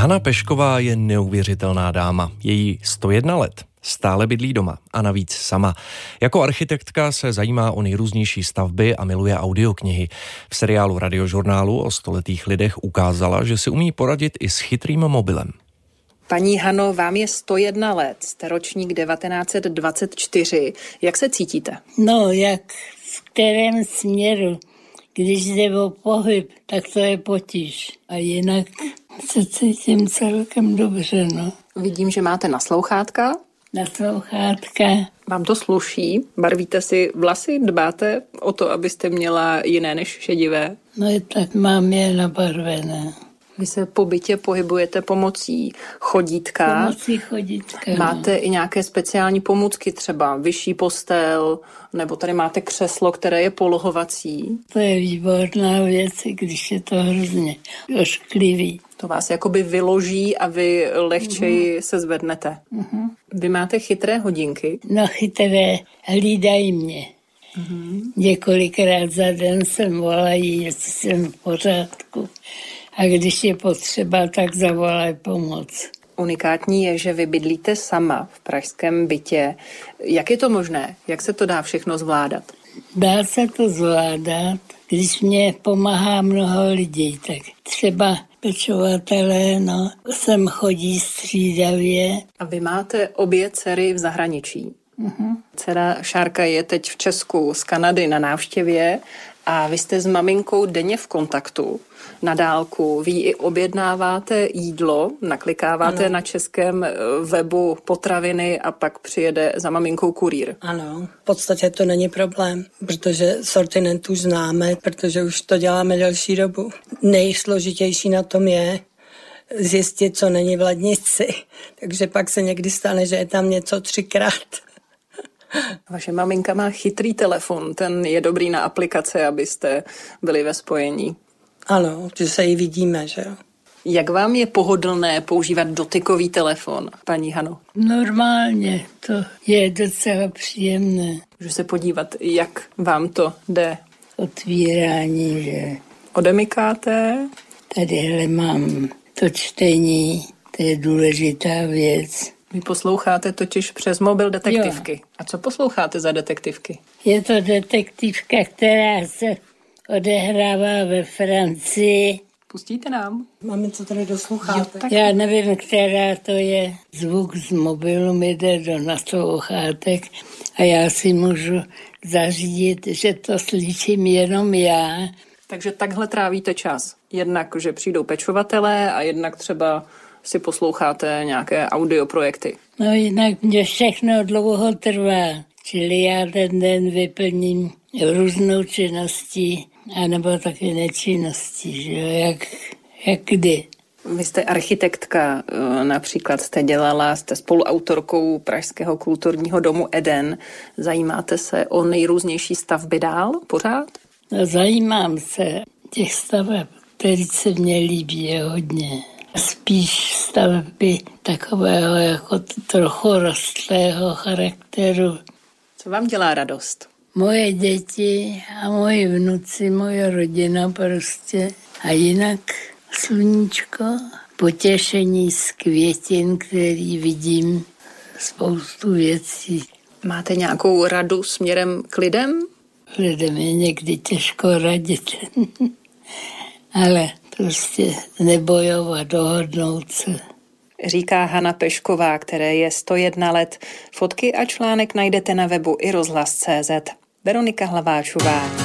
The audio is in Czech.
Hana Pešková je neuvěřitelná dáma. Je jí 101 let. Stále bydlí doma a navíc sama. Jako architektka se zajímá o nejrůznější stavby a miluje audioknihy. V seriálu Radiožurnálu o stoletých lidech ukázala, že si umí poradit i s chytrým mobilem. Paní Hano, vám je 101 let, jste ročník 1924. Jak se cítíte? No, jak v kterém směru. Když jde o pohyb, tak to je potíž. A jinak se cítím celkem dobře, no. Vidím, že máte naslouchátka. Naslouchátka. Vám to sluší? Barvíte si vlasy? Dbáte o to, abyste měla jiné než šedivé? No i tak mám je nabarvené. Vy se po bytě pohybujete pomocí chodítka. Pomocí chodítka. Máte i nějaké speciální pomůcky, třeba vyšší postel, nebo tady máte křeslo, které je polohovací. To je výborná věc, když je to hrozně ošklivý. To vás jakoby vyloží a vy lehčeji se zvednete. Vy máte chytré hodinky? No chytré, hlídají mě. Několikrát za den sem volají, jestli jsem v pořádku. A když je potřeba, tak zavolají pomoc. Unikátní je, že vy bydlíte sama v pražském bytě. Jak je to možné? Jak se to dá všechno zvládat? Dá se to zvládat, když mě pomáhá mnoho lidí. Tak třeba pečovatelé, no, sem chodí střídavě. A vy máte obě dcery v zahraničí. Dcera Šárka je teď v Česku z Kanady na návštěvě a vy jste s maminkou denně v kontaktu na dálku. Vy i objednáváte jídlo, naklikáváte na českém webu potraviny a pak přijede za maminkou kurýr. Ano, v podstatě to není problém, protože sortiment už známe, protože už to děláme delší dobu. Nejsložitější na tom je zjistit, co není v lednici. Takže pak se někdy stane, že je tam něco 3krát. Vaše maminka má chytrý telefon, ten je dobrý na aplikace, abyste byli ve spojení. Ano, že se jí vidíme, že jo. Jak vám je pohodlné používat dotykový telefon, paní Hano? Normálně, to je docela příjemné. Můžu se podívat, jak vám to jde? Otvírání, že Odemykáte? tadyhle mám to čtení, to je důležitá věc. Vy posloucháte totiž přes mobil detektivky. Jo. A co posloucháte za detektivky? Je to detektivka, která se odehrává ve Francii. Pustíte nám? Máme co tady do sluchátek. Já nevím, která to je. Zvuk z mobilu mi jde do naslouchátek a já si můžu zařídit, že to slyším jenom já. Takže takhle trávíte čas. Jednak, že přijdou pečovatelé a jednak třeba si posloucháte nějaké audioprojekty. No jinak mě všechno dlouho trvá. Čili já ten den vyplním různou činností, anebo taky nečinností, že jo, jak kdy. Vy jste architektka, například jste spoluautorkou Pražského kulturního domu Eden. Zajímáte se o nejrůznější stavby dál pořád? No, zajímám se. Těch staveb, které se mně líbí, je hodně. Spíš stavby takového jako trochu rostlého charakteru. Co vám dělá radost? Moje děti a moji vnuci, moje rodina prostě. A jinak sluníčko, potěšení z květin, který vidím, spoustu věcí. Máte nějakou radu směrem k lidem? Lidem je někdy těžko radit, ale prostě nebojovat, dohodnout se. Říká Hana Pešková, které je 101 let. Fotky a článek najdete na webu iRozhlas.cz. Veronika Hlaváčová.